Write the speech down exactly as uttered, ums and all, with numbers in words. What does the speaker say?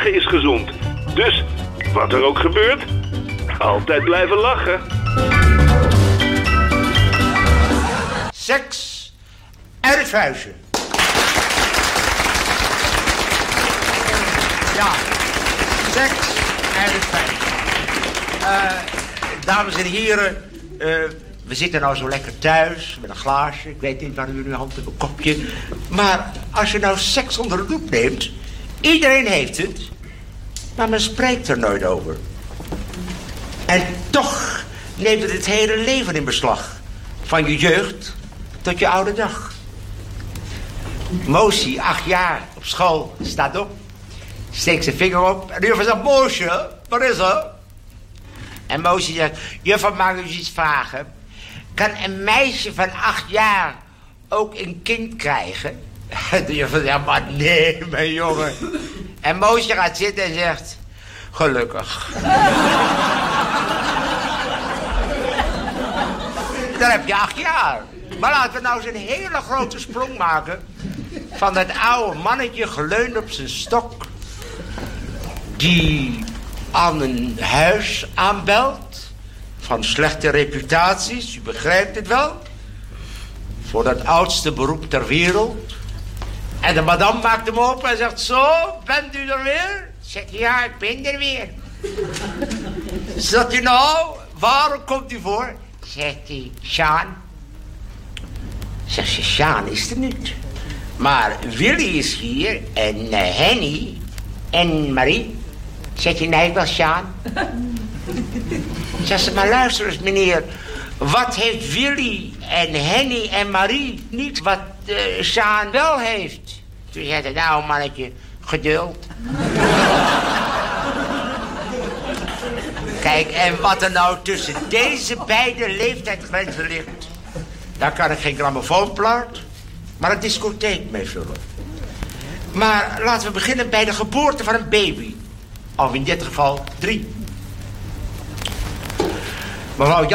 lachen is gezond. Dus, wat er ook gebeurt, altijd blijven lachen. Seks uit het vuistje. Ja, seks uit het vuistje. Uh, dames en heren, uh, we zitten nou zo lekker thuis met een glaasje. Ik weet niet waar u in uw hand hebt, een kopje. Maar als je nou seks onder de loep neemt, iedereen heeft het, maar men spreekt er nooit over. En toch neemt het het hele leven in beslag. Van je jeugd tot je oude dag. Moosje, acht jaar, op school, staat op. Steekt zijn vinger op. En de juffrouw zegt, Moosje, wat is er? En Moosje zegt, juffrouw, mag ik u iets vragen? Kan een meisje van acht jaar ook een kind krijgen? De juffrouw zegt, maar nee, mijn jongen. En Moosje gaat zitten en zegt, gelukkig. Dan heb je acht jaar. Maar laten we nou eens een hele grote sprong maken. Van dat oude mannetje geleund op zijn stok. Die aan een huis aanbelt. Van slechte reputaties, u begrijpt het wel. Voor dat oudste beroep ter wereld. En de madame maakt hem open en zegt, zo, bent u er weer? Zegt hij, ja, ik ben er weer. Zegt hij, nou, waarom komt u voor? Zegt hij, Sjaan. Zegt ze, Sjaan is er niet. Maar Willy is hier en uh, Henny en Marie. Zegt hij, nee, ik was Sjaan. Zegt ze, maar luister eens meneer. Wat heeft Willy en Henny en Marie niet wat uh, Sjaan wel heeft? Toen zei hij, nou mannetje, geduld. Kijk, en wat er nou tussen deze beide leeftijdsgrenzen ligt, daar kan ik geen grammofoonplaat, maar een discotheek mee vullen. Maar laten we beginnen bij de geboorte van een baby. Of in dit geval drie. Mevrouw